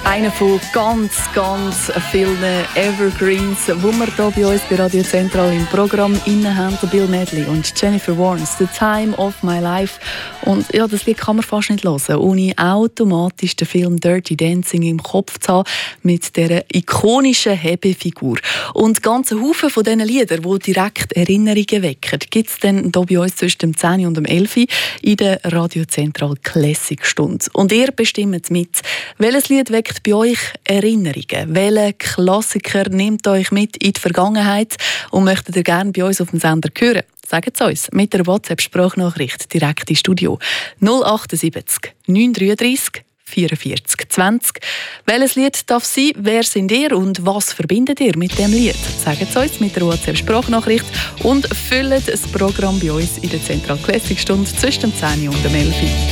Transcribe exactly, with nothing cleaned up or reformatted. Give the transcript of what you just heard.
Einer von ganz, ganz vielen Evergreens, die wir hier bei uns bei Radio Central im Programm inne haben. Bill Medley und Jennifer Warnes, «The Time of My Life». Und ja, das Lied kann man fast nicht hören, ohne automatisch den Film «Dirty Dancing» im Kopf zu haben, mit dieser ikonischen Hebefigur. Und ganze Haufen von diesen Liedern, die direkt Erinnerungen wecken, gibt es dann hier bei uns zwischen dem zehn und dem elf in der Radio Central Classic Stunde. Und ihr bestimmt mit, welches Lied weckt bei euch Erinnerungen? Welcher Klassiker nimmt euch mit in die Vergangenheit und möchtet ihr gerne bei uns auf dem Sender hören? Sagt es uns mit einer WhatsApp-Sprachnachricht direkt ins Studio. null achtundsiebzig neun dreiunddreißig vierundvierzig zwanzig. Welches Lied darf sein? Wer sind ihr und was verbindet ihr mit dem Lied? Sagt es uns mit der WhatsApp-Sprachnachricht und füllt das Programm bei uns in der Central Classic Stunde zwischen dem zehn und dem elf.